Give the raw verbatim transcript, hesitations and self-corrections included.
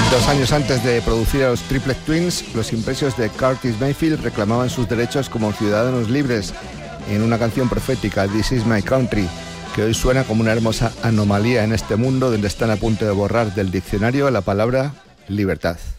Dos años antes de producir a los Triplet Twins, los Imprecious de Curtis Mayfield reclamaban sus derechos como ciudadanos libres en una canción profética, This Is My Country, que hoy suena como una hermosa anomalía en este mundo donde están a punto de borrar del diccionario la palabra libertad.